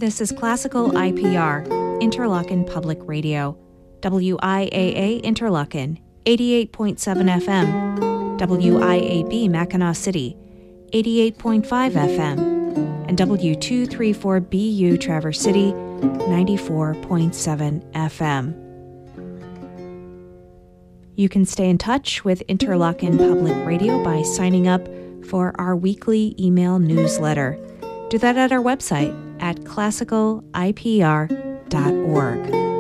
This is Classical IPR, Interlochen Public Radio, WIAA Interlochen, 88.7 FM, WIAB Mackinac City, 88.5 FM, and W234BU Traverse City, 94.7 FM. You can stay in touch with Interlochen Public Radio by signing up for our weekly email newsletter. Do that at our website at classicalipr.org.